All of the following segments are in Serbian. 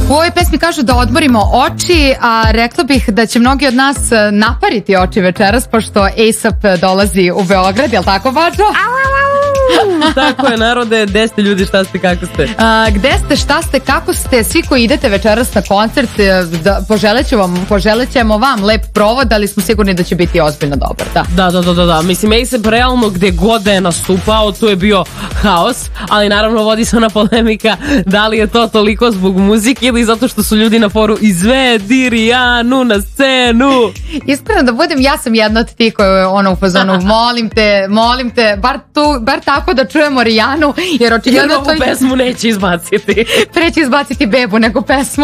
U ovoj pesmi kažu da odmorimo oči, a rekla bih da će mnogi od nas napariti oči večeras, pošto A$AP dolazi u Beograd, jel tako, Bađo? Tako je, narode, gde ste ljudi, šta ste, kako ste? Gde ste, šta ste, kako ste, svi koji idete večeras na koncert, poželit ćemo vam lep provod, ali smo sigurni da će biti ozbiljno dobar, da. Da. Mislim, A$AP realno gde god da je nastupao, tu je bio haos, ali naravno vodi se ona polemika da li je to toliko zbog muzike ili zato što su ljudi na foru izvedi Rijanu na scenu. Iskreno da budem, ja sam jedna od tih koja je ono u fazonu, molim te, bar tako da čujemo Rijanu, jer očigledno ovu pesmu neće izbaciti. Preće izbaciti bebu nego pesmu.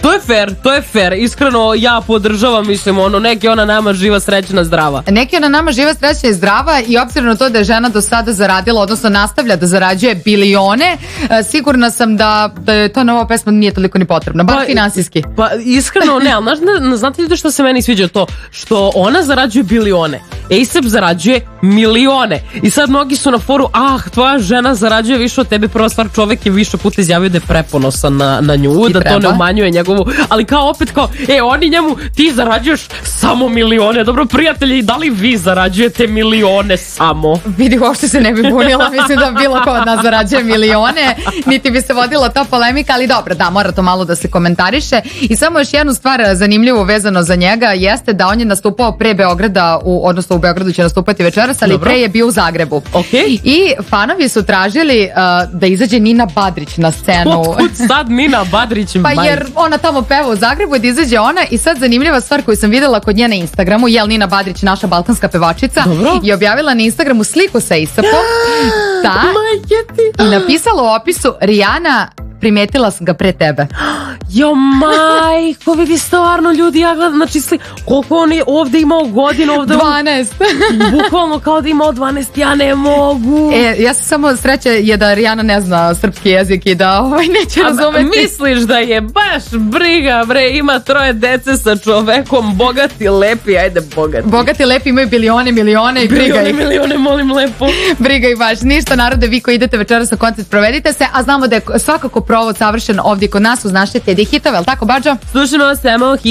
To je fair. Iskreno ja podržavam, mislim, neki ona nama živa, srećna, zdrava. Neki ona nama živa, srećna i zdrava i obzirom na to da je žena do sada zaradila, odnosno nastavlja da zarađuje bilione, sigurna sam da ta nova pesma nije toliko ni potrebna, bar finansijski. Pa iskreno ne, ali znate li što se meni sviđa to? Što ona zarađuje bilione, A$AP zarađuje milione i sad mnogi su na foru, tvoja žena zarađuje više od tebe. Prva stvar, čovek je više puta izjavio da je preponosan na nju, da to ne umanjuje njegovu, ali opet oni njemu, ti zarađuješ samo milione. Dobro, prijatelji, da li vi zarađujete milione samo? Vidi, uopšte se ne bi bunila, mislim da bilo ko od nas zarađuje milione, niti bi se vodila ta polemika, ali dobro, da, mora to malo da se komentariše. I samo još jednu stvar zanimljivu vezano za njega jeste da on je nastupao pre Beograda, odnosno u Beogradu će nastupati večeras, ali pre je bio u Zagrebu. Okay. I fanovi su tražili da izađe Nina Badrić na scenu. Otkud sad Nina Badrić? Pa jer ona tamo peva u Zagrebu, da izađe ona. I sad zanimljiva stvar koju sam videla kod nje na Instagramu, Nina Badrić, naša balkanska pevačica, je objavila na Instagramu sliku sa A$AP-om. Da. I napisala u opisu: Rijana, primetila sam ga pre tebe. Jo majko, vidi stvarno ljudi, ja gledam, znači koliko on je ovde imao godina, ovde 12. Bukvalno kao da imao 12, ja ne mogu. Ja sam samo sreća je da Rijana ne zna srpski jezik i da neće razumeti. Misliš da je baš briga, bre, ima 3 dece sa čovekom, bogati, lepi, ajde bogati. Bogati, lepi, imaju bilione i briga ih. Milione, molim lepo. Briga ih baš. Ništa, narode, vi koji idete večeras na koncert, provedite se, a znamo da je svakako provod savršen ovdje kod nas uz naše Teddy hitove, jel tako, Bađo? Slušamo samo